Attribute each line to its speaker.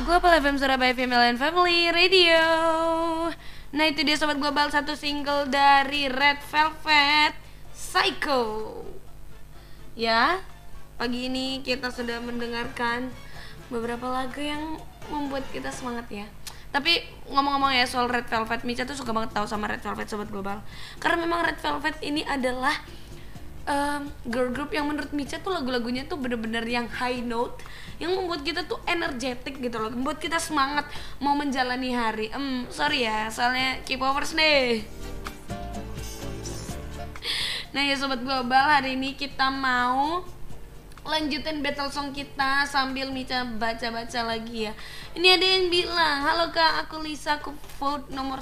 Speaker 1: Global FM Surabaya Female and Family Radio. Nah itu dia Sobat Global, satu single dari Red Velvet, Psycho. Ya, pagi ini kita sudah mendengarkan beberapa lagu yang membuat kita semangat ya. Tapi ngomong-ngomong ya soal Red Velvet, Mica tuh suka banget tahu sama Red Velvet Sobat Global. Karena memang Red Velvet ini adalah girl group yang menurut Mica tuh lagu-lagunya tuh bener-bener yang high note, yang membuat kita tuh energetik gitu loh, membuat kita semangat mau menjalani hari. Sorry ya, soalnya K-popers nih. Nah ya Sobat Global, hari ini kita mau lanjutin battle song kita sambil Mica baca-baca lagi ya. Ini ada yang bilang, halo kak, aku Lisa, aku vote nomor